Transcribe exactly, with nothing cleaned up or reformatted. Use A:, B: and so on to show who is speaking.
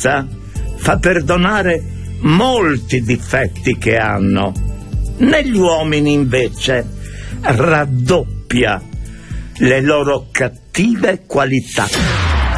A: pazienza fa perdonare molti difetti che hanno. Negli uomini, invece, raddoppia le loro cattive qualità.